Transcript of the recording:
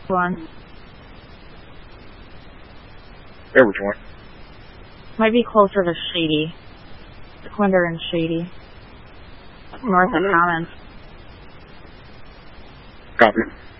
One. Yeah, which one? Might be closer to Shady. Quinder and Shady. North of Commons. Copy.